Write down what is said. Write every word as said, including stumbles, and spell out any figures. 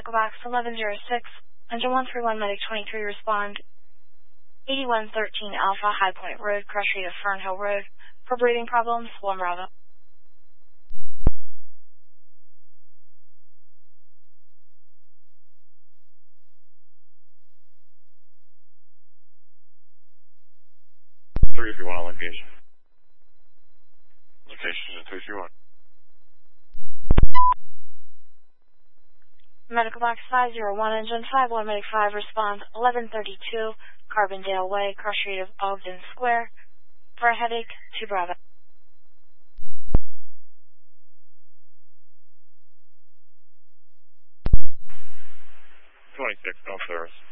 Medical Box eleven oh six, engine one three one, Medic twenty-three, respond. eighty-one thirteen Alpha, High Point Road, crush rate of Fernhill Road. For breathing problems, one Bravo. three if you want to engage. Location is three if you want. Medical Box five oh one, engine five one, Medic five, response eleven thirty-two, Carbondale Way, crush rate of Ogden Square. For a headache, two Bravo. twenty-six, no service.